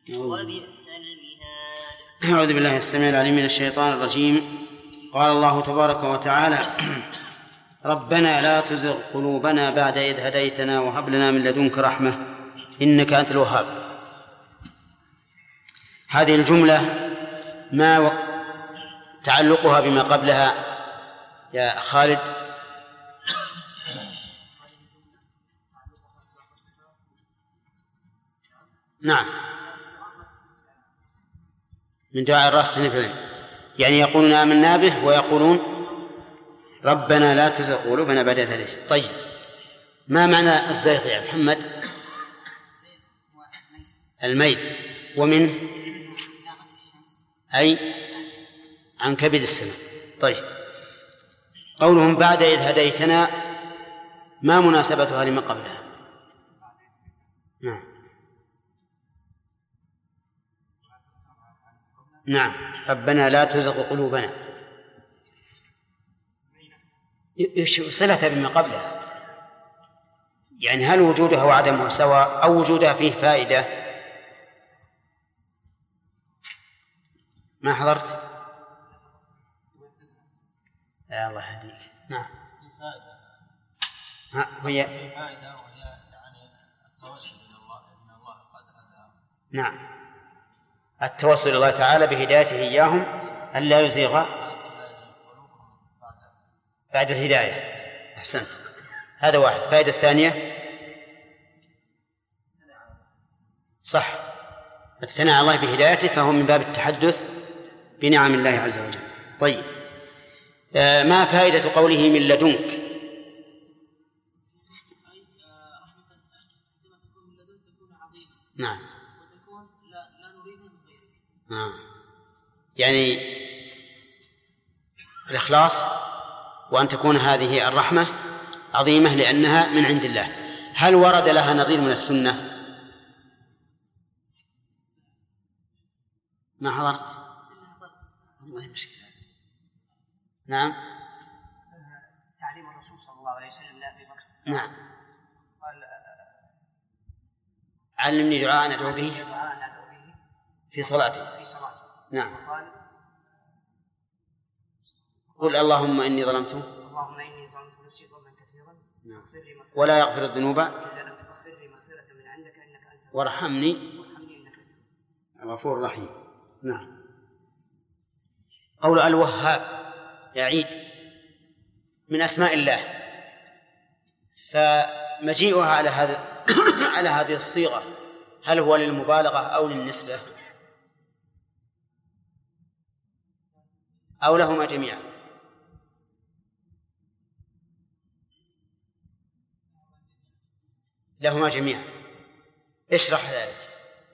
وبئس المهاد. أعوذ بالله السميع العليم من الشيطان الرجيم. قال الله تبارك وتعالى: ربنا لا تزغ قلوبنا بعد إذ هديتنا وهب لنا من لدنك رحمة إنك أنت الوهاب. هذه الجملة ما تعلقها بما قبلها يا خالد؟ نعم، من دعاء الراسخ في العلم، يعني يقولون آمنا به ويقولون ربنا لا تزغ قلوبنا بعد إذ هديتنا. طيب، ما معنى الزيغ يا محمد؟ الميل، ومنه أي عن كبد السماء. طيب، قولهم بعد إذ هديتنا ما مناسبتها لما قبلها؟ نعم، ربنا لا تزغ قلوبنا صلتها بما قبلها، يعني هل وجودها وعدمها سواء أو وجودها فيه فائدة؟ ما حضرت؟ يا الله يهديك. نعم، هي فائدة، وهي يعني التوسل إلى الله، إن الله قد هداهم. نعم، التوسل إلى الله تعالى بهدايته إياهم ألا يزيغ بعد الهداية. أحسنت، هذا واحد. فائدة الثانية صح، الثناء على الله بهدايته، فهو من باب التحدث بنعم الله عز وجل. طيب، ما فائدة قوله من لدنك؟ نعم، يعني الإخلاص، وأن تكون هذه الرحمة عظيمة لأنها من عند الله. هل ورد لها نظير من السنة؟ ما حضرت؟ والله مشكلة. نعم، تعليم الرسول صلى الله عليه وسلم لأبي بكر. نعم، قال: علمني دعاء أدعو به في صلاتي. نعم، قل اللهم إني ظلمت نفسي ظلما كثيرا ولا يغفر الذنوب وارحمني إنك غفور رحيم. نعم، قول الوهاب يعيد من أسماء الله، فمجيئها على هذه الصيغة هل هو للمبالغة أو للنسبة أو لهما جميعا؟ لهما جميعا. اشرح ذلك.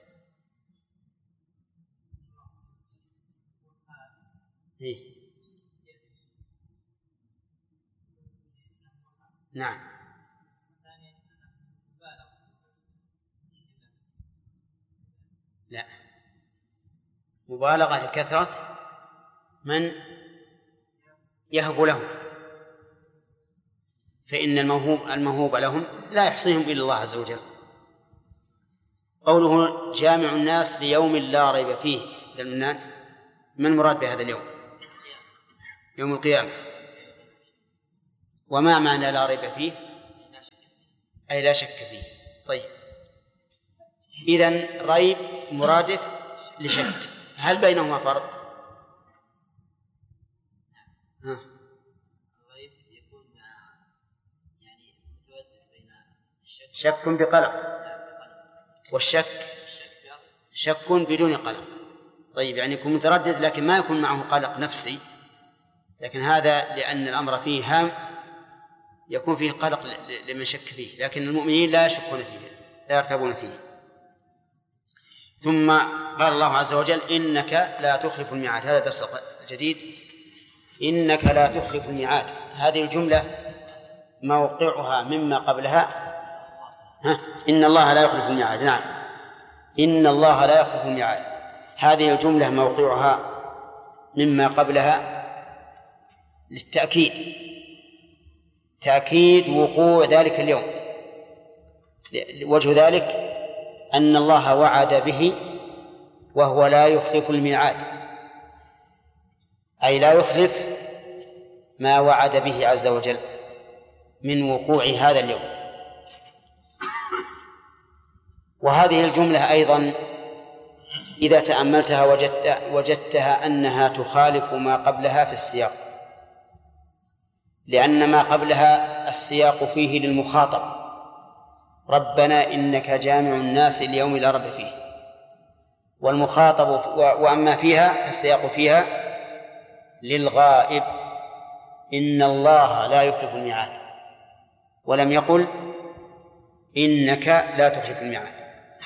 نعم، لا، مبالغة لكثرة من يهب لهم، فإن الموهوب لهم لا يحصيهم إلا الله عز وجل. قوله جامع الناس ليوم لا ريب فيه، من المراد بهذا اليوم؟ يوم القيامة. وما معنى لا ريب فيه؟ أي لا شك فيه. طيب، إذن ريب مرادف لشك، هل بينهما فرق؟ الريب يكون يعني متردد بين شك بقلق، والشك شك بدون قلق. طيب، يعني يكون متردد لكن ما يكون معه قلق نفسي، لكن هذا لأن الأمر فيه هام يكون فيه قلق لمن شك فيه، لكن المؤمنين لا يشكون فيه، لا يرتابون فيه. ثم قال الله عز وجل: إنك لا تخلف الميعاد. هذا درس جديد، إنك لا تخلف الميعاد. هذه الجملة موقعها مما قبلها إن الله لا يخلف الميعاد. نعم، إن الله لا يخلف الميعاد. هذه الجملة موقعها مما قبلها للتأكيد، تأكيد وقوع ذلك اليوم. وجه ذلك أن الله وعد به وهو لا يخلف الميعاد، أي لا يخلف ما وعد به عز وجل من وقوع هذا اليوم. وهذه الجملة أيضا إذا تأملتها وجدتها أنها تخالف ما قبلها في السياق، لأن ما قبلها السياق فيه للمخاطب: ربنا إنك جامع الناس ليوم لا ريب فيه. والمخاطب وأما فيها السياق فيها للغائب: إن الله لا يخلف الميعاد، ولم يقل إنك لا تخلف الميعاد.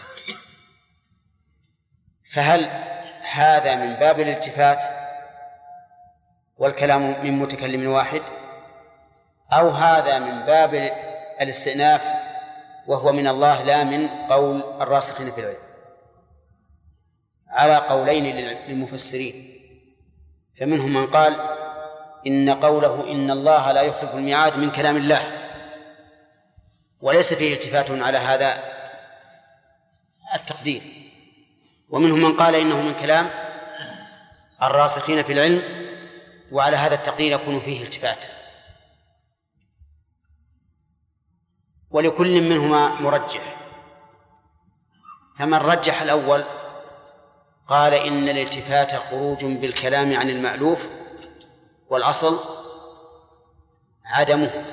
فهل هذا من باب الالتفات والكلام من متكلم واحد، أو هذا من باب الاستئناف وهو من الله لا من قول الراسخين في العلم؟ على قولين للمفسرين، فمنهم من قال إن قوله إن الله لا يخلف الميعاد من كلام الله وليس فيه التفات على هذا التقدير، ومنهم من قال إنه من كلام الراسخين في العلم، وعلى هذا التقدير يكون فيه التفات. ولكل منهما مرجح، فمن رجح الأول قال إن الالتفات خروج بالكلام عن المألوف والأصل عدمه،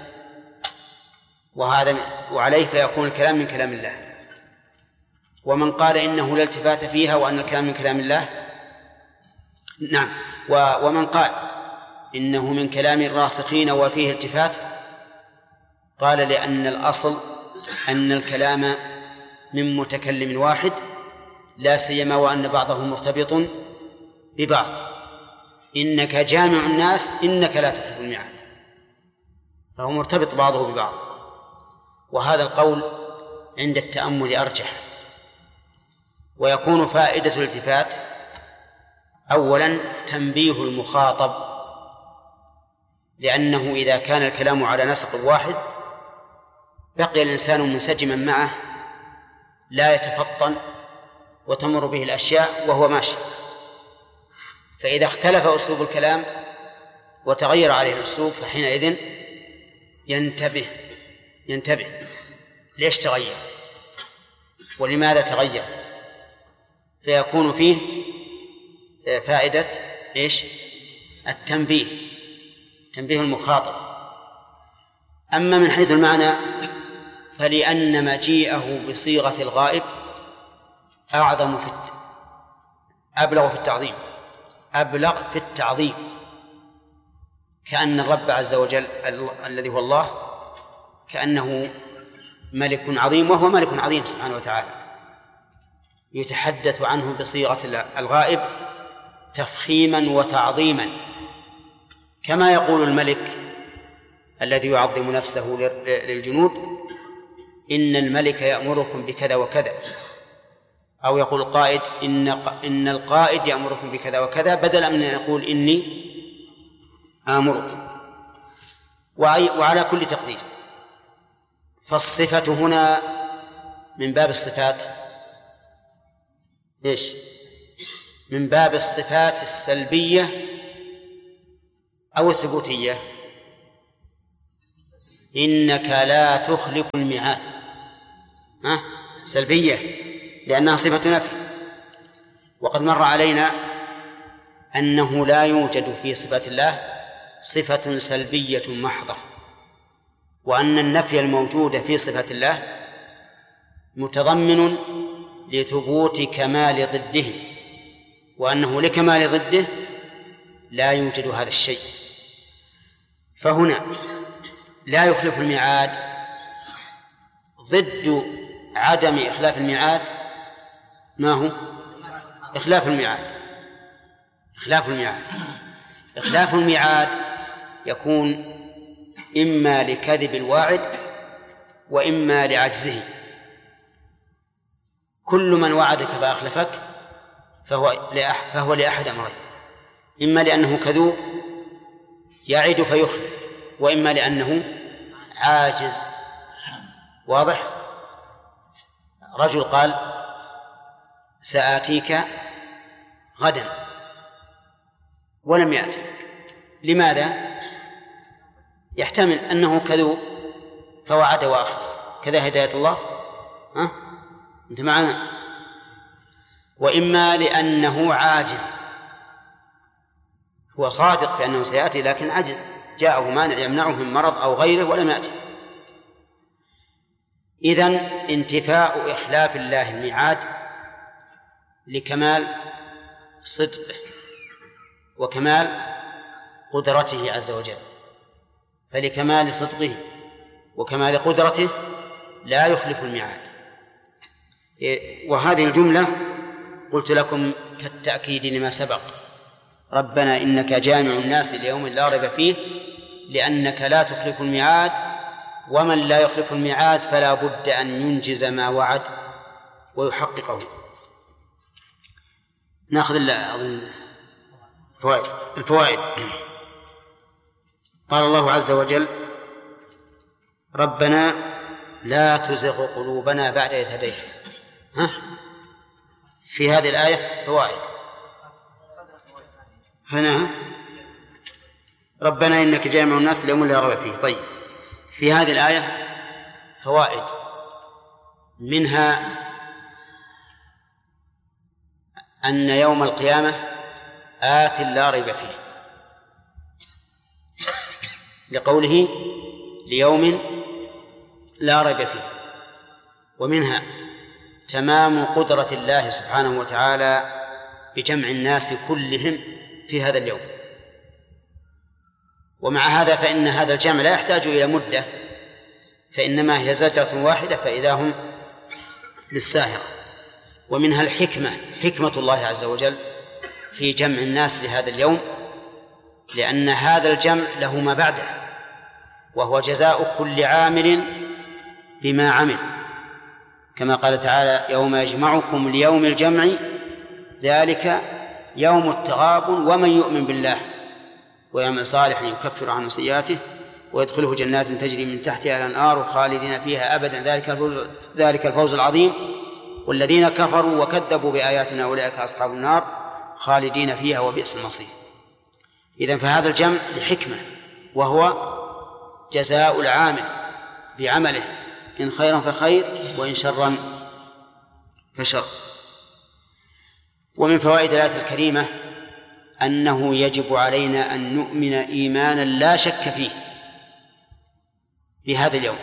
وعليه فيكون الكلام من كلام الله. ومن قال إنه لا التفات فيها وأن الكلام من كلام الله، نعم، ومن قال إنه من كلام الراسخين وفيه التفات قال لأن الأصل أن الكلام من متكلم واحد، لا سيما وأن بعضهم مرتبط ببعض: إنك جامع الناس إنك لا تخلف الميعاد، فهو مرتبط بعضه ببعض. وهذا القول عند التأمل أرجح. ويكون فائدة الالتفات أولا تنبيه المخاطب، لأنه إذا كان الكلام على نسق واحد بقي الإنسان منسجما معه لا يتفطن وتمر به الأشياء وهو ماشي. فإذا اختلف أسلوب الكلام وتغير عليه الأسلوب فحينئذ ينتبه ليش تغير ولماذا تغير، فيكون فيه فائدة إيش؟ التنبيه، تنبيه المخاطب. أما من حيث المعنى فلأن مجيئه بصيغة الغائب أبلغ في التعظيم، كأن الرب عز وجل الذي هو الله كأنه ملك عظيم، وهو ملك عظيم سبحانه وتعالى، يتحدث عنه بصيغة الغائب تفخيما وتعظيما، كما يقول الملك الذي يعظم نفسه للجنود: إن الملك يأمركم بكذا وكذا، أو يقول القائد إن القائد يأمركم بكذا وكذا، بدلا من أن يقول إني آمركم. وعلى كل تقدير فالصفة هنا من باب الصفات إيش؟ من باب الصفات السلبية أو الثبوتية. إنك لا تخلف الميعاد سلبية لأنها صفة نفي. وقد مر علينا أنه لا يوجد في صفات الله صفة سلبية محضة، وأن النفي الموجود في صفات الله متضمن لثبوت كمال ضده، وأنه لكمال ضده لا يوجد هذا الشيء. فهنا لا يخلف الميعاد ضد عدم إخلاف الميعاد ما هو؟ إخلاف الميعاد يكون إما لكذب الواعد وإما لعجزه. كل من وعدك فأخلفك فهو لأحد أمرين: إما لأنه كذوب يعد فيخلف، وإما لأنه عاجز. واضح؟ رجل قال: سآتيك غدا ولم يأتي. لماذا؟ يحتمل أنه كذوب فوعد وأخلف، كذا هداية الله. أنت معنا؟ وإما لأنه عاجز، هو صادق بأنه سيأتي لكن عجز، جاءه مانع يمنعه من مرض أو غيره ولم يأتي. إذن انتفاء إخلاف الله الميعاد لكمال صدقه وكمال قدرته عز وجل، فلكمال صدقه وكمال قدرته لا يخلف الميعاد. وهذه الجملة قلت لكم كالتأكيد لما سبق: ربنا إنك جامع الناس ليوم لا ريب فيه، لأنك لا تخلف الميعاد، ومن لا يخلف الميعاد فلا بد أن ينجز ما وعد ويحققه. نأخذ الفوائد. قال الله عز وجل: ربنا لا تزغ قلوبنا بعد إذ هديتنا. في هذه الآية فوائد هنا: ربنا إنك جامع الناس ليوم لا ريب فيه. طيب، في هذه الآية فوائد، منها أن يوم القيامة آت لا ريب فيه، لقوله ليوم لا ريب فيه. ومنها تمام قدرة الله سبحانه وتعالى بجمع الناس كلهم في هذا اليوم. ومع هذا فإن هذا الجمع لا يحتاج إلى مدة، فإنما هي زجرة واحدة فإذا هم للساهرة. ومنها الحكمة، حكمة الله عز وجل في جمع الناس لهذا اليوم، لأن هذا الجمع له ما بعده، وهو جزاء كل عامل بما عمل، كما قال تعالى: يوم يجمعكم ليوم الجمع ذلك يوم التغابن ومن يؤمن بالله ويعمل صالحا يكفر عنه سيئاته ويدخله جنات تجري من تحتها الأنهار خالدين فيها أبدا ذلك الفوز العظيم والذين كفروا وكذبوا بآياتنا أولئك أصحاب النار خالدين فيها وبئس المصير. إذن فهذا الجمع لحكمة، وهو جزاء العامل بعمله، إن خيرا فخير وإن شرا فشر. ومن فوائد الآية الكريمة أنه يجب علينا أن نؤمن إيمانا لا شك فيه بهذا اليوم،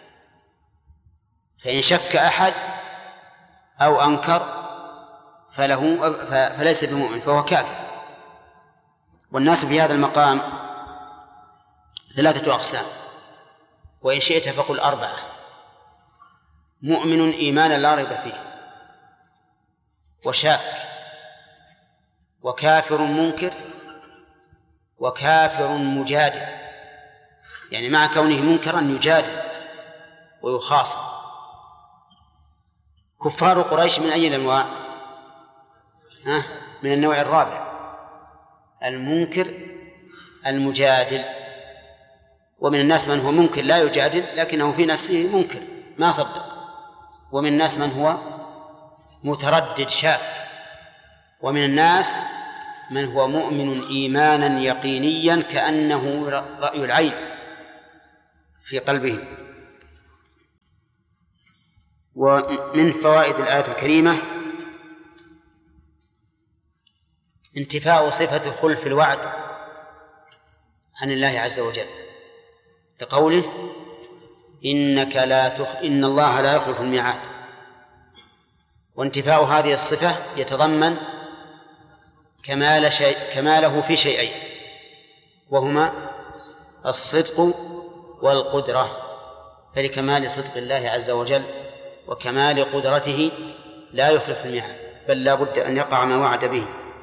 فإن شك أحد أو أنكر فليس بمؤمن، فهو كافر. والناس في هذا المقام 3 أقسام، وإن شئت فقل 4: مؤمن إيمانا لا ريب فيه، وشاك، وكافر منكر، وكافر مجادل، يعني مع كونه منكرا يجادل ويخاصم. كفار قريش من أي الأنواع؟ من النوع الرابع، المنكر المجادل. ومن الناس من هو منكر لا يجادل لكنه في نفسه منكر ما صدق، ومن الناس من هو متردد شاك، ومن الناس من هو مؤمن إيمانا يقينيا كأنه رأي العين في قلبه. ومن فوائد الآية الكريمة انتفاء صفة خلف الوعد عن الله عز وجل، لقوله: إن الله لا يخلف الميعاد. وانتفاء هذه الصفة يتضمن كماله في شيئين، وهما الصدق والقدرة. فلكمال صدق الله عز وجل وكمال قدرته لا يخلف الميعاد، بل لا بد أن يقع ما وعد به.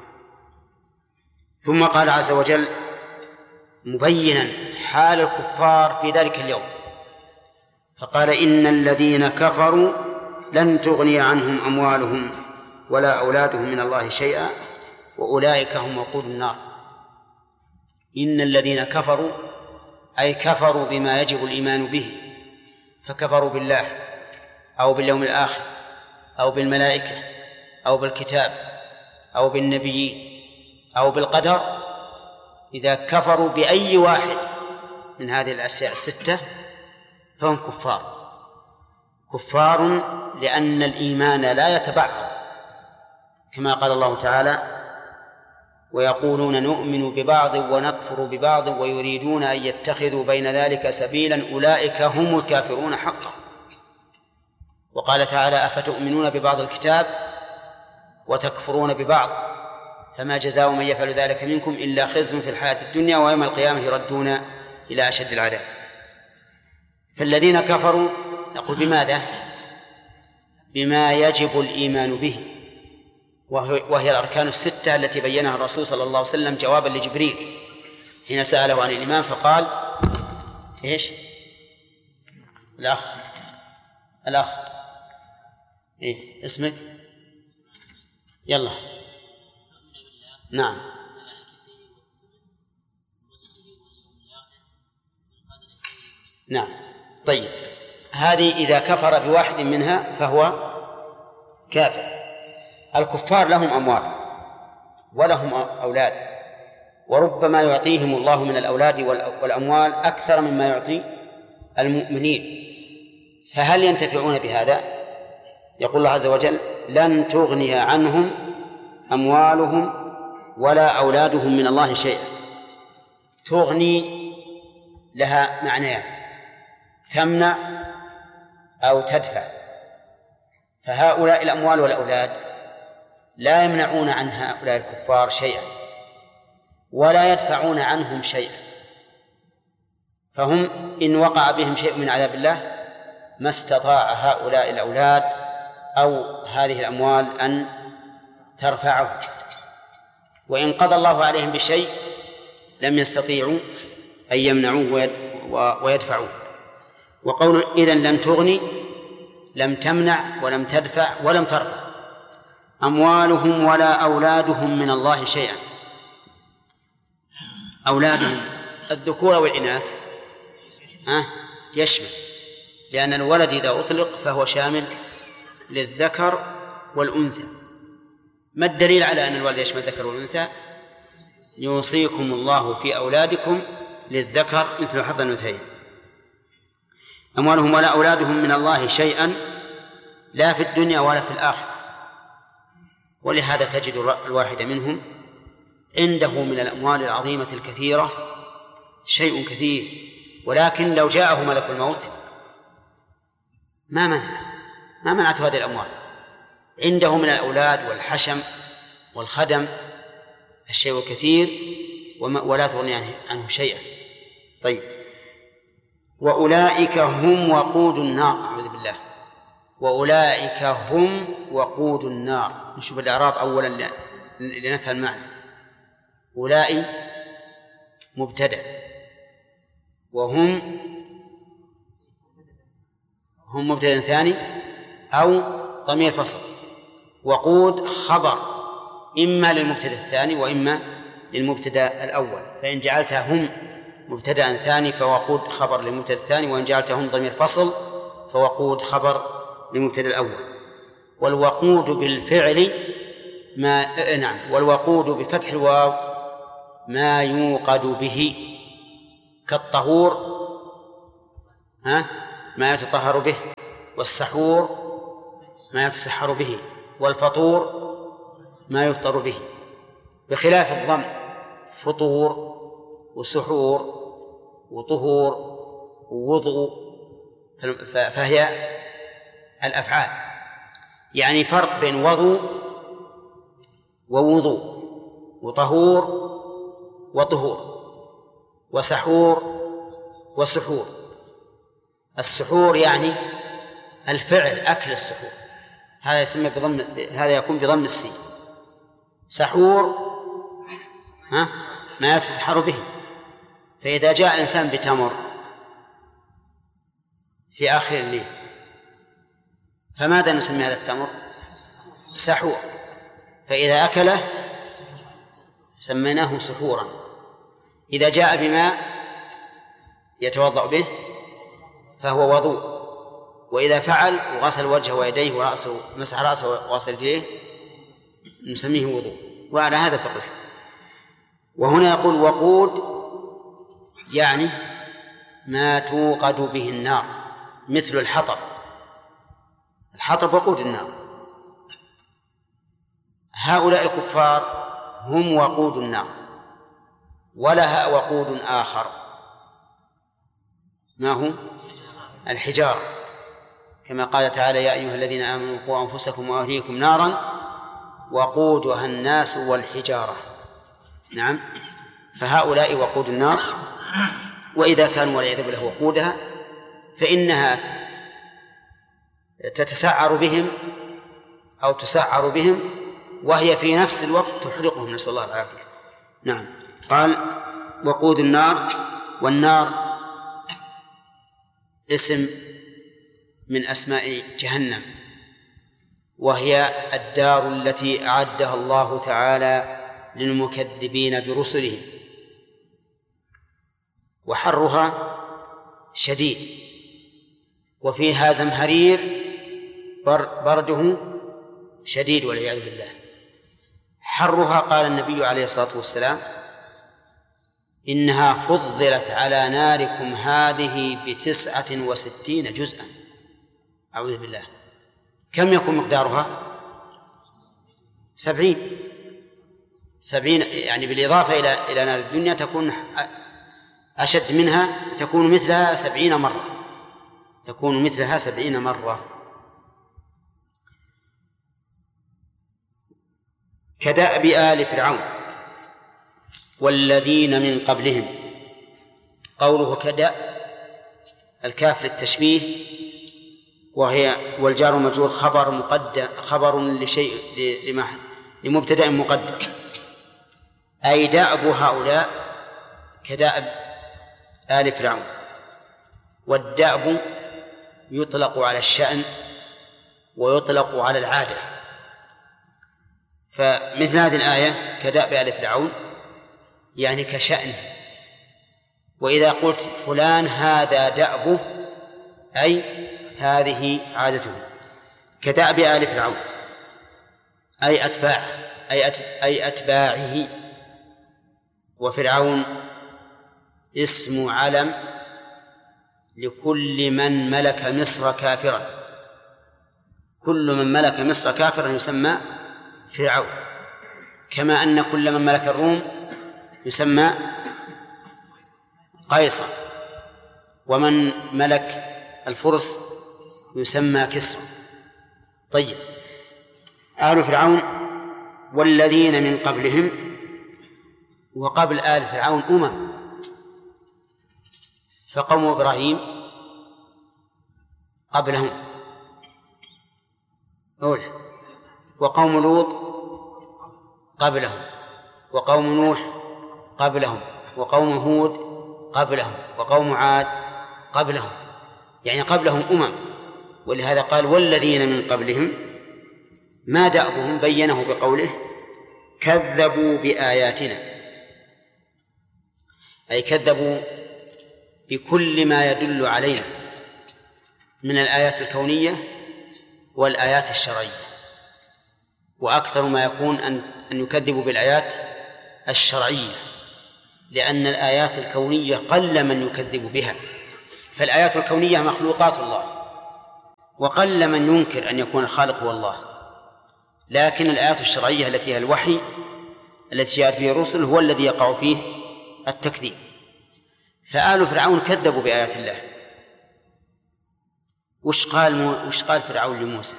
ثم قال عز وجل مبينا حال الكفار في ذلك اليوم، فقال: إن الذين كفروا لن تغني عنهم أموالهم ولا أولادهم من الله شيئا وأولئك هم وقود النار. إن الذين كفروا أي كفروا بما يجب الإيمان به، فكفروا بالله أو باليوم الآخر أو بالملائكة أو بالكتاب أو بالنبيين أو بالقدر، إذا كفروا بأي واحد من هذه الأشياء الستة فهم كفار لأن الإيمان لا يتبعض، كما قال الله تعالى: ويقولون نؤمن ببعض ونكفر ببعض ويريدون أن يتخذوا بين ذلك سبيلا أولئك هم الكافرون حقا. وقال تعالى: أفتؤمنون ببعض الكتاب وتكفرون ببعض فما جزاء من يفعل ذلك منكم إلا خزي في الحياة الدنيا ويوم القيامة يردون إلى أشد العذاب. فالذين كفروا نقول بماذا؟ بما يجب الإيمان به، وهي الأركان الستة التي بينها الرسول صلى الله عليه وسلم جوابا لجبريل حين سأله عن الإيمان فقال: إيش؟ الأخ إيه اسمك؟ يلا. نعم. نعم. طيب، هذه إذا كفر بواحد منها فهو كافر. الكفار لهم أموال ولهم أولاد، وربما يعطيهم الله من الأولاد والأموال أكثر مما يعطي المؤمنين، فهل ينتفعون بهذا؟ يقول الله عز وجل: لن تغني عنهم أموالهم ولا أولادهم من الله شيئا. تغني لها معنيان: تمنع أو تدفع. فهؤلاء الأموال والأولاد لا يمنعون عن هؤلاء الكفار شيئا ولا يدفعون عنهم شيئا، فهم إن وقع بهم شيء من عذاب الله ما استطاع هؤلاء الأولاد أو هذه الأموال أن ترفعه، وإن قضى الله عليهم بشيء لم يستطيعوا أن يمنعوه ويدفعوه. وقول إذن لن تغني لم تمنع ولم تدفع ولم ترفع أموالهم ولا أولادهم من الله شيئا. أولادهم الذكور والإناث يشمل، لأن الولد إذا أطلق فهو شامل للذكر والأنثى. ما الدليل على أن الولد يشمل الذكر والأنثى؟ يوصيكم الله في أولادكم للذكر مثل حظ الأنثيين. أموالهم ولا أولادهم من الله شيئا لا في الدنيا ولا في الآخرة. ولهذا تجد الواحد منهم عنده من الأموال العظيمة الكثيرة شيء كثير، ولكن لو جاءه ملك الموت ما منعته هذه الأموال. عنده من الأولاد والحشم والخدم الشيء الكثير ولا تغني عنه شيئا. طيب، وأولئك هم وقود النار. أعوذ بالله. وأولئك هم وقود النار. نشوف الإعراب أولا لنفهم المعنى. أولئك مبتدأ، وهم مبتدأ ثاني أو ضمير فصل. وقود خبر إما للمبتدأ الثاني وإما للمبتدأ الأول، فإن جعلتها هم مبتدأ ثاني فوقود خبر للمبتدأ الثاني، وإن جعلتهم ضمير فصل فوقود خبر للمبتدأ الأول. والوقود بالفعل والوقود بفتح الواو ما يوقد به، كالطهور ما يتطهر به، والسحور ما يتسحر به، والفطور ما يفطر به، بخلاف الضم: فطور وسحور وطهور ووضوء، فهي الأفعال. يعني فرق بين وضوء ووضوء، وطهور وطهور، وسحور وسحور. السحور يعني الفعل، أكل السحور، هذا يسمى هذا يكون بضم السين. سحور ما يتسحر به. فإذا جاء الإنسان بتمر في آخر الليل فماذا نسمي هذا التمر؟ سحور. فإذا أكله سميناه سحورا. إذا جاء بماء يتوضأ به فهو وضوء. وإذا فعل وغسل وجهه ويديه ورأسه، مسح رأسه وغسل يديه، نسميه وضوء، وعلى هذا فقس. وهنا يقول وقود يعني ما توقد به النار، مثل الحطب. الحطب وقود النار. هؤلاء الكفار هم وقود النار، ولها وقود آخر، ما هو؟ الحجارة، كما قال تعالى يا أيها الذين آمنوا قوا أنفسكم وأهليكم نارا وقودها الناس والحجارة. نعم، فهؤلاء وقود النار، وإذا كانوا والعياذ بالله وقودها فإنها تتسعر بهم أو تسعر بهم، وهي في نفس الوقت تحرقهم، نسأل الله العافية. نعم. قال وقود النار، والنار اسم من أسماء جهنم، وهي الدار التي أعدها الله تعالى للمكذبين برسله، وحرها شديد، وفيها زمهرير برده شديد والعياذ بالله. حرها قال النبي عليه الصلاة والسلام إنها فضلت على ناركم هذه ب69 جزءا. أعوذ بالله. كم يكون مقدارها؟ 70، يعني بالإضافة إلى نار الدنيا تكون أشد منها، تكون مثلها 70 مرة، تكون مثلها 70 مرة. كدأب آل فرعون والذين من قبلهم. قوله كدأ، الكاف للتشبيه، وهي والجار مجرور خبر مقدم، خبر لشيء لمبتدأ مقدم، أي دأب هؤلاء كدأب آل فرعون. والدأب يطلق على الشأن ويطلق على العادة، فمثل هذه الآية كدأب آل فرعون يعني كشأنه. وإذا قلت فلان هذا دأبه أي هذه عادته. كدأب آل فرعون أي أتباعه، أي أتباعه. وفرعون اسم علم لكل من ملك مصر كافرا، كل من ملك مصر كافرا يسمى فرعون، كما أن كل من ملك الروم يسمى قيصر، ومن ملك الفرس يسمى كسرى. طيب، آل فرعون والذين من قبلهم، وقبل آل فرعون فقوم إبراهيم قبلهم أولى، وقوم لوط قبلهم، وقوم نوح قبلهم، وقوم هود قبلهم، وقوم عاد قبلهم، يعني قبلهم ولهذا قال والذين من قبلهم. ما دأبهم بينه بقوله كذبوا بآياتنا، أي كذبوا بكل ما يدل علينا من الآيات الكونية والآيات الشرعية، وأكثر ما يكون أن يكذبوا بالآيات الشرعية، لأن الآيات الكونية قل من يكذب بها، فالآيات الكونية مخلوقات الله، وقل من ينكر أن يكون الخالق هو الله. لكن الآيات الشرعية التي هي الوحي التي جاءت به الرسل هو الذي يقع فيه التكذيب. فآل فرعون كذبوا بآيات الله. وش قال فرعون لموسى؟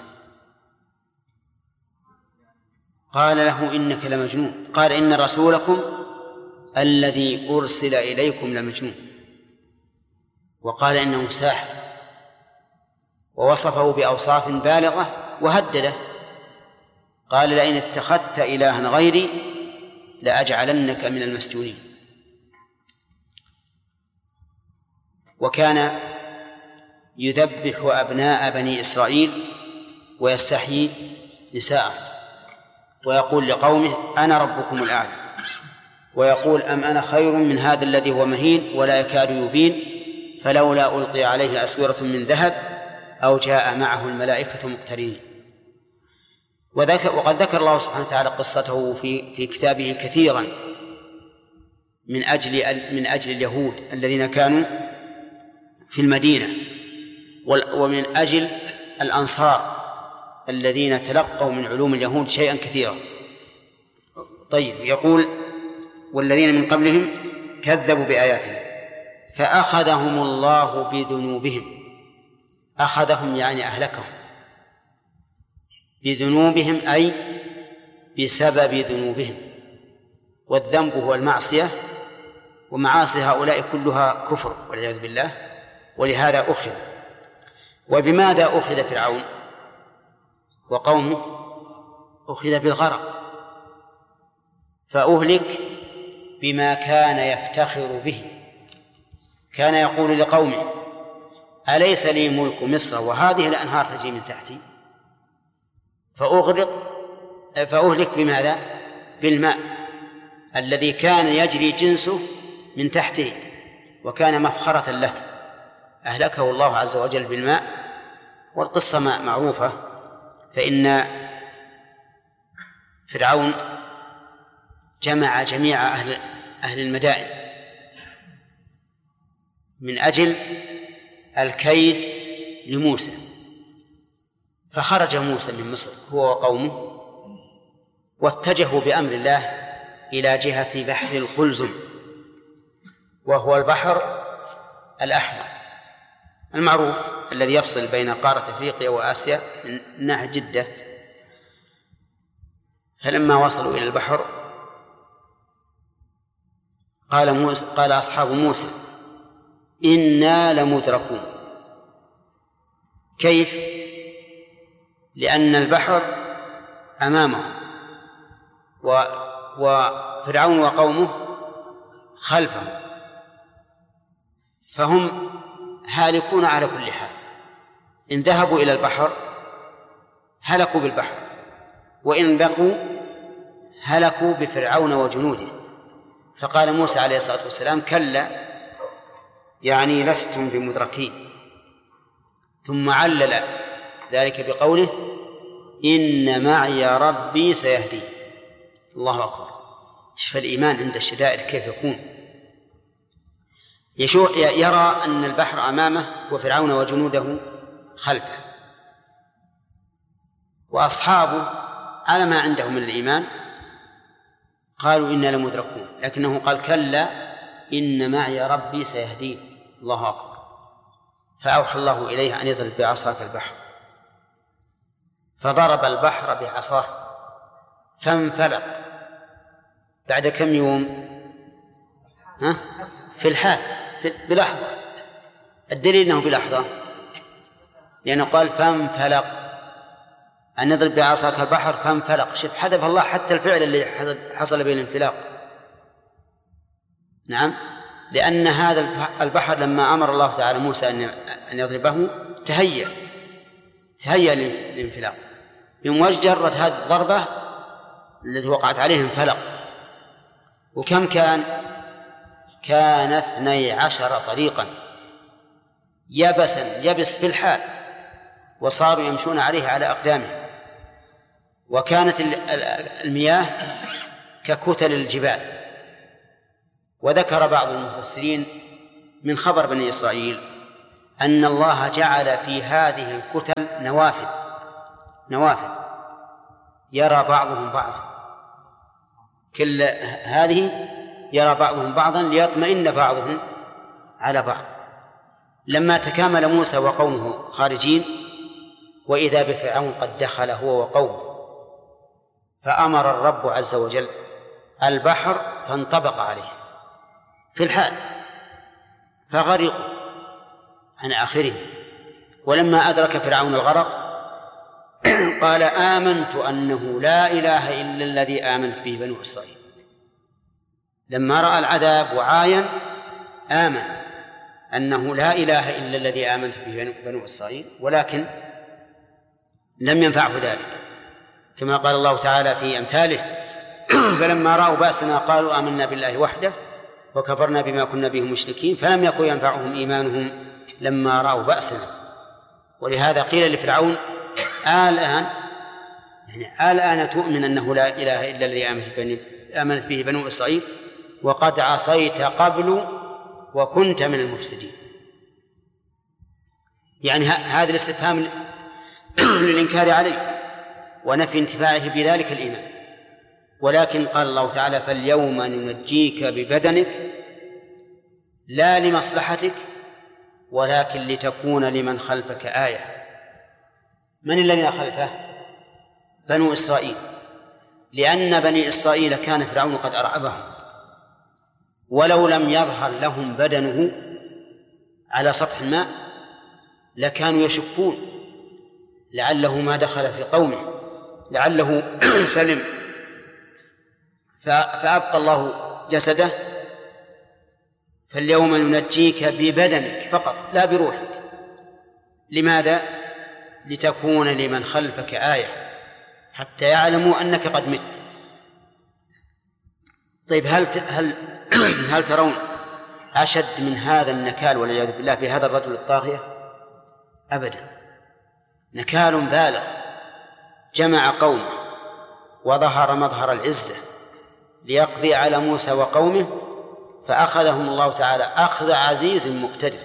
قال له إنك لمجنون، قال إن رسولكم الذي أرسل إليكم لمجنون، وقال إنه ساحر، ووصفه بأوصاف بالغة وهدده، قال لئن اتخذت إلها غيري لأجعلنك من المسجونين. وكان يذبح أبناء بني إسرائيل ويستحيي نساءهم، ويقول لقومه أنا ربكم الأعلى، ويقول أم أنا خير من هذا الذي هو مهين ولا يكاد يبين، فلولا ألقي عليه أسورة من ذهب أو جاء معه الملائكة مقترنين. وقد ذكر الله سبحانه وتعالى قصته في كتابه كثيرا من أجل اليهود الذين كانوا في المدينة، ومن أجل الأنصار الذين تلقوا من علوم اليهود شيئا كثيرا. طيب، يقول والذين من قبلهم كذبوا بآياتنا فأخذهم الله بذنوبهم. أخذهم يعني أهلكهم بذنوبهم، أي بسبب ذنوبهم، والذنب هو المعصية، ومعاصي هؤلاء كلها كفر والعياذ بالله، ولهذا أخذ. وبماذا أخذ فرعون وقومه؟ أخذ بالغرق، فأهلك بما كان يفتخر به. كان يقول لقومه أليس لي ملك مصر وهذه الأنهار تجري من تحتي؟ فأهلك بماذا؟ بالماء الذي كان يجري جنسه من تحته وكان مفخرة له، أهلكه الله عز وجل بالماء. والقصة معروفة، فإن فرعون جمع جميع أهل المدائن من أجل الكيد لموسى، فخرج موسى من مصر هو وقومه واتجهوا بأمر الله إلى جهة بحر القلزم، وهو البحر الأحمر المعروف الذي يفصل بين قارة أفريقيا وآسيا من ناحية جدة. فلما وصلوا إلى البحر قال أصحاب موسى إنا لمدركون. كيف؟ لأن البحر أمامهم وفرعون وقومه خلفهم، فهم هالكون على كل حال. إن ذهبوا إلى البحر هلكوا بالبحر، وإن بقوا هلكوا بفرعون وجنوده. فقال موسى عليه الصلاة والسلام كلا، يعني لستم بمدركين. ثم علل ذلك بقوله إن معي ربي سيهدي. الله أكبر. شوف الإيمان عند الشدائد كيف يكون. يرى أن البحر أمامه وفرعون وجنوده خلفه، وأصحابه على ما عندهم من الإيمان قالوا إنا لمدركون، لكنه قال كلا إن معي ربي سيهدين. الله أكبر. فأوحى الله إليه أن يضرب بعصاك البحر، فضرب البحر بعصاه فانفلق. بعد كم يوم؟ في الحال، بلحظة. الدليل أنه بلحظة، لأنه قال فانفلق، أن نضرب بعصاك البحر فانفلق. شوف، حذف الله حتى الفعل اللي حصل بين الانفلاق. نعم، لأن هذا البحر لما أمر الله تعالى موسى أن يضربه تهيأ للانفلاق. بمجرد هذه الضربة التي وقعت عليه انفلق. وكم كان 12 طريقا يبس في الحال، وصاروا يمشون عليه على أقدامهم. وكانت المياه ككتل الجبال. وذكر بعض المفسرين من خبر بني إسرائيل أن الله جعل في هذه الكتل نوافذ يرى بعضهم بعضا، كل هذه يرى بعضهم بعضا ليطمئن بعضهم على بعض. لما تكامل موسى وقومه خارجين وإذا بفرعون قد دخل هو وقومه، فأمر الرب عز وجل البحر فانطبق عليه في الحال فغرقوا عن آخره. ولما أدرك فرعون الغرق قال آمنت أنه لا إله إلا الذي آمنت به بنو إسرائيل. لما رأى العذاب وعاين آمن أنه لا إله إلا الذي آمنت به بنو إسرائيل، ولكن لم ينفعه ذلك، كما قال الله تعالى في أمثاله فلما رأوا بأسنا قالوا آمنا بالله وحده وكفرنا بما كنا به مشركين فلم يكن ينفعهم إيمانهم لما رأوا بأسنا. ولهذا قيل لفرعون الآن يعني الآن تؤمن أنه لا إله إلا الذي آمنت به بنو إسرائيل وقد عصيت قبل وكنت من المفسدين. يعني هذا الاستفهام للإنكار عليه ونفي انتفاعه بذلك الإيمان. ولكن قال الله تعالى: فاليوم ننجيك ببدنك لا لمصلحتك ولكن لتكون لمن خلفك آية. من الذين خلفه؟ بنو إسرائيل، لأن بني إسرائيل كان فرعون قد أرعبهم، ولو لم يظهر لهم بدنه على سطح الماء لكانوا يشكون لعله ما دخل في قومه، لعله سلم، فأبقى الله جسده. فاليوم ننجيك ببدنك فقط لا بروحك. لماذا؟ لتكون لمن خلفك آية حتى يعلموا أنك قد مت. طيب هل ترون أشد من هذا النكال والعياذ بالله في هذا الرجل الطاغية؟ أبدا. نكال بالغ، جمع قومه وظهر مظهر العزة ليقضي على موسى وقومه، فأخذهم الله تعالى أخذ عزيز مقتدر.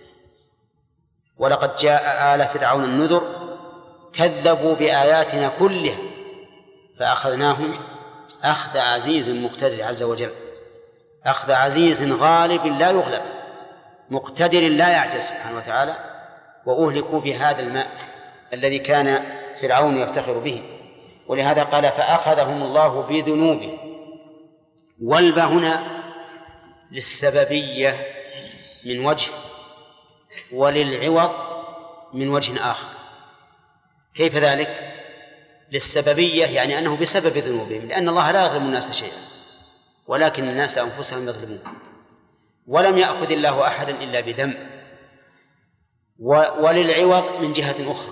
ولقد جاء آل فرعون النذر كذبوا بآياتنا كلها فأخذناهم أخذ عزيز مقتدر عز وجل، أخذ عزيز غالب لا يغلب مقتدر لا يعجز سبحانه وتعالى. وأهلكوا بهذا الماء الذي كان فرعون يفتخر به. ولهذا قال: فأخذهم الله بذنوبه. والباء هنا للسببية من وجه وللعوض من وجه آخر. كيف ذلك؟ للسببية يعني أنه بسبب ذنوبهم، لأن الله لا يظلم الناس شيئا ولكن الناس أنفسهم يظلمون. ولم يأخذ الله أحدا إلا بذنب. وللعوض من جهة أخرى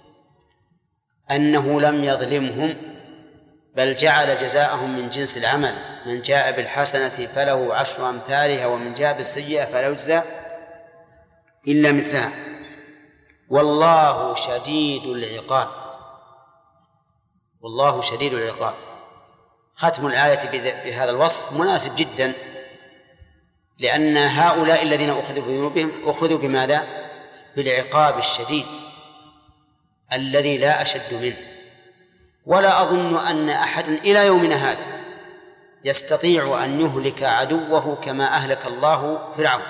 أنه لم يظلمهم بل جعل جزاءهم من جنس العمل، من جاء بالحسنة فله 10 أمثالها ومن جاء بالسيئة فلا يجزى إلا مثلها والله شديد العقاب. والله شديد العقاب. ختم الآية بهذا الوصف مناسب جدا، لأن هؤلاء الذين أخذوا بذنوبهم أخذوا بماذا؟ بالعقاب الشديد الذي لا أشد منه. ولا أظن أن أحد إلى يومنا هذا يستطيع أن يهلك عدوه كما أهلك الله فرعون.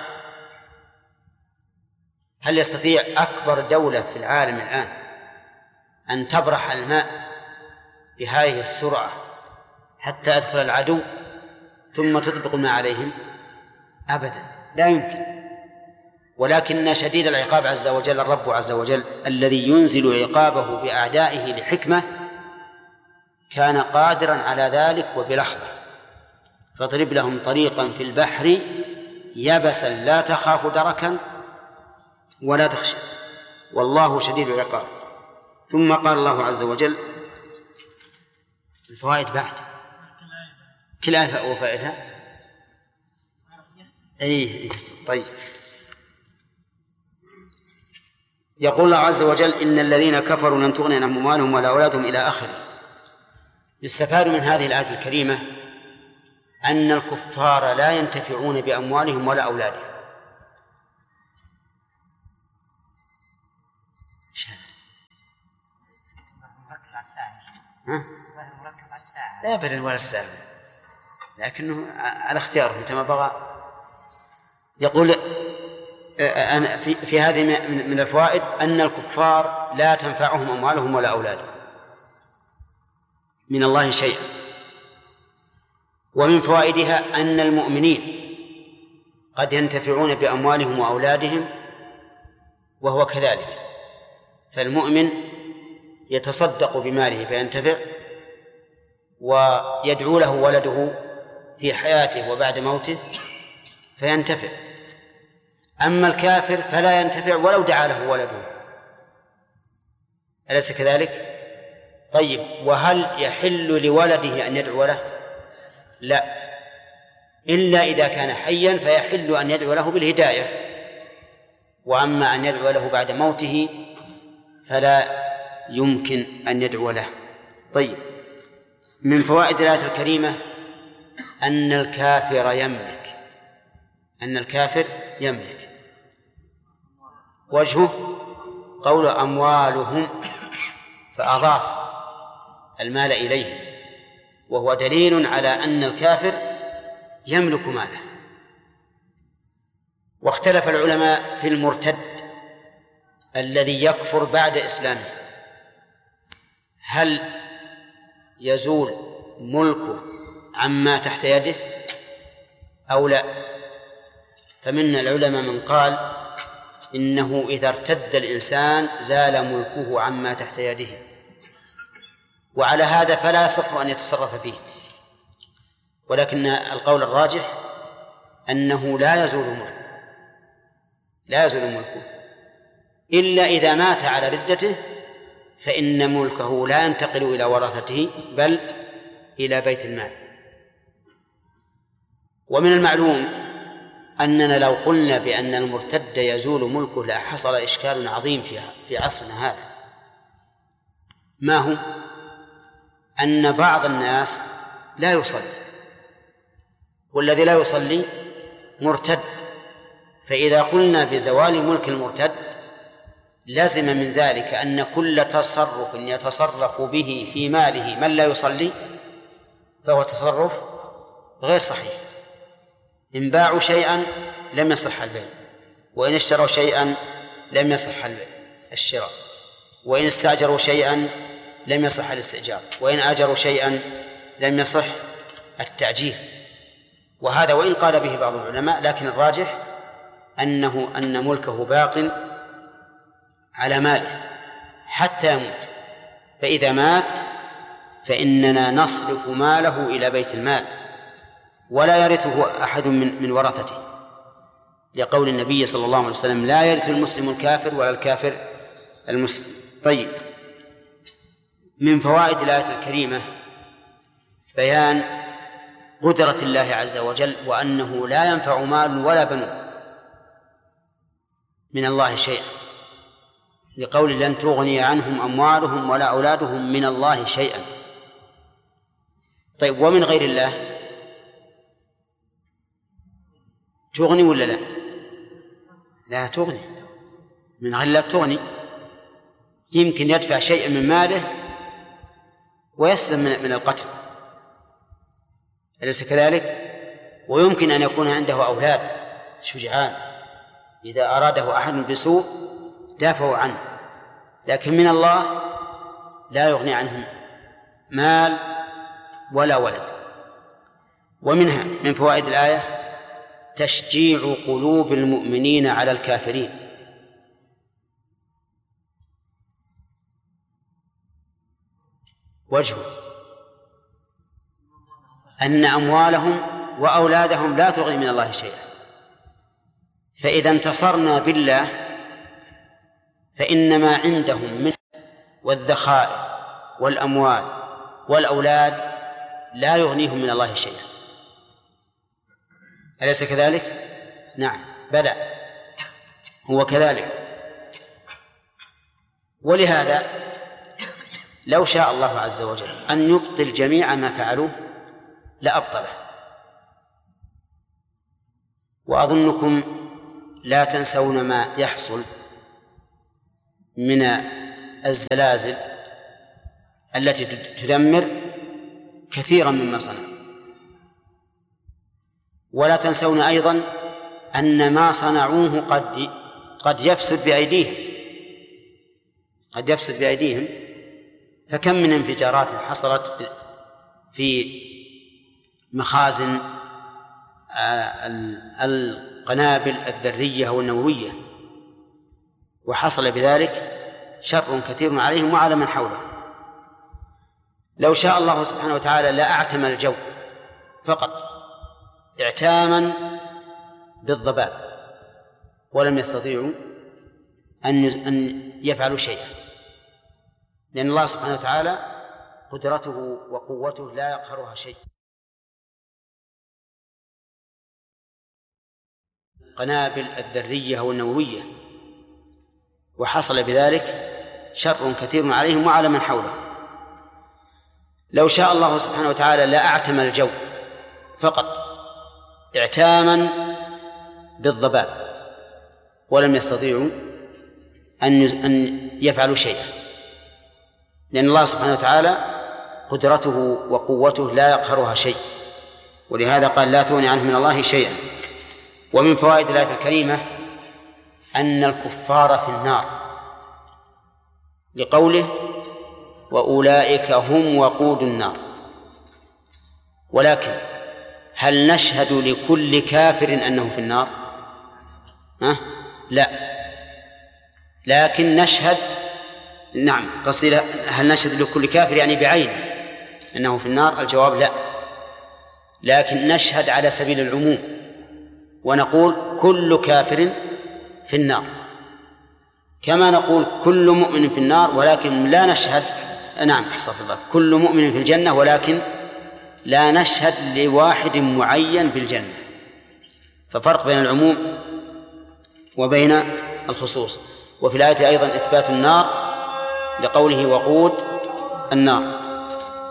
هل يستطيع أكبر دولة في العالم الآن أن تبرح الماء بهذه السرعة حتى يدخل العدو ثم تطبق الماء عليهم؟ أبدا، لا يمكن. ولكن شديد العقاب عز وجل الرب عز وجل الذي ينزل عقابه بأعدائه لحكمة كان قادرا على ذلك وبلحظة. فاضرب لهم طريقا في البحر يبسا لا تخاف دركا ولا تخشى والله شديد العقاب. ثم قال الله عز وجل الفوائد بعد كل آية وفائدها. طيب. يقول الله عز وجل: إن الذين كفروا لن تغني عنهم أموالهم ولا أولادهم إلى آخره. يستفاد من هذه الآية الكريمة أن الكفار لا ينتفعون بأموالهم ولا أولادهم. لا أبدا ولا الساعة، لكنه على اختياره متى ما بغى. يقول أنا في هذه من الفوائد أن الكفار لا تنفعهم أموالهم ولا أولادهم من الله شيئا. ومن فوائدها أن المؤمنين قد ينتفعون بأموالهم وأولادهم وهو كذلك. فالمؤمن يتصدق بماله فينتفع ويدعو له ولده في حياته وبعد موته فينتفع. أما الكافر فلا ينتفع ولو دعا له ولده. أليس كذلك؟ طيب، وهل يحل لولده أن يدعو له؟ لا، إلا إذا كان حيا فيحل أن يدعو له بالهداية. وأما أن يدعو له بعد موته فلا يمكن أن يدعو له. طيب، من فوائد الآية الكريمة أن الكافر يملك وجهه قول أموالهم، فأضاف المال إليه، وهو دليل على أن الكافر يملك ماله. واختلف العلماء في المرتد الذي يكفر بعد إسلامه، هل يزول ملكه عما تحت يده أو لا؟ فمن العلماء من قال إنه إذا ارتد الإنسان زال ملكه عما تحت يده، وعلى هذا فلا يصح أن يتصرف فيه. ولكن القول الراجح أنه لا يزول ملكه إلا إذا مات على ردته، فإن ملكه لا ينتقل إلى ورثته بل إلى بيت المال. ومن المعلوم أننا لو قلنا بأن المرتد يزول ملكه لحصل إشكال عظيم في عصرنا هذا. ما هو؟ أن بعض الناس لا يصلي، والذي لا يصلي مرتد، فإذا قلنا بزوال ملك المرتد لازم من ذلك أن كل تصرف يتصرف به في ماله من لا يصلي فهو تصرف غير صحيح. إن باعوا شيئا لم يصح البيع، وإن اشتروا شيئا لم يصح الشراء، وإن استأجروا شيئا لم يصح الاستئجار، وإن آجروا شيئا لم يصح التأجير. وهذا وإن قال به بعض العلماء، لكن الراجح أن ملكه باق على ماله حتى يموت، فإذا مات فإننا نصرف ماله إلى بيت المال ولا يرثه أحد من ورثته، لقول النبي صلى الله عليه وسلم: لا يرث المسلم الكافر ولا الكافر المسلم. طيب، من فوائد الآية الكريمة بيان قدرة الله عز وجل، وأنه لا ينفع مال ولا بنون من الله شيئا، لقول: لن تغني عنهم أموالهم ولا أولادهم من الله شيئا. طيب، ومن غير الله تغني ولا لا؟ لا تغني، من غير الله تغني. يمكن يدفع شيئا من ماله ويسلم من القتل، أليس كذلك؟ ويمكن أن يكون عنده أولاد شجعان إذا أراده أحد بسوء دافعوا عنه، لكن من الله لا يغني عنهم مال ولا ولد. ومنها من فوائد الآية تشجيع قلوب المؤمنين على الكافرين، وجهه أن أموالهم وأولادهم لا تغني من الله شيئا، فإذا انتصرنا بالله فإن ما عندهم من والذخائر والأموال والأولاد لا يغنيهم من الله شيئا، أليس كذلك؟ نعم، بلى، هو كذلك. ولهذا لو شاء الله عز وجل أن يبطل جميع ما فعلوه لأبطله. وأظنكم لا تنسون ما يحصل من الزلازل التي تدمر كثيرا مما صنعوا، ولا تنسون أيضا أن ما صنعوه قد يفسد بأيديهم، فكم من انفجارات حصلت في مخازن القنابل الذرية والنووية، وحصل بذلك شر كثير عليهم وعلى من حولهم. لو شاء الله سبحانه وتعالى لأعتم الجو فقط اعتاما بالضباب، ولم يستطيعوا أن يفعلوا شيئا، لأن الله سبحانه وتعالى قدرته وقوته لا يقهرها شيء. القنابل الذرية والنووية، وحصل بذلك شر كثير عليهم وعلى من حولهم. لو شاء الله سبحانه وتعالى لأعتم الجو فقط اعتاما بالضباب ولم يستطيعوا أن يفعلوا شيئا، لأن الله سبحانه وتعالى قدرته وقوته لا يقهرها شيء، ولهذا قال لا تغني عنه من الله شيئا. ومن فوائد الآية الكريمة أن الكفار في النار لقوله وأولئك هم وقود النار. ولكن هل نشهد لكل كافر أنه في النار؟ لا، لكن نشهد، نعم قصدي هل نشهد لكل كافر يعني بعينه أنه في النار؟ الجواب لا، لكن نشهد على سبيل العموم ونقول كل كافر في النار، كما نقول كل مؤمن في النار ولكن لا نشهد، نعم احصف الله، كل مؤمن في الجنة ولكن لا نشهد لواحد معين بالجنة. ففرق بين العموم وبين الخصوص. وفي الآية أيضا إثبات النار لقوله وقود النار.